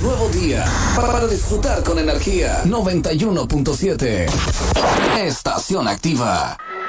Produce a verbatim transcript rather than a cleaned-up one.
nuevo día para disfrutar con energía. noventa y uno punto siete. Estación Activa.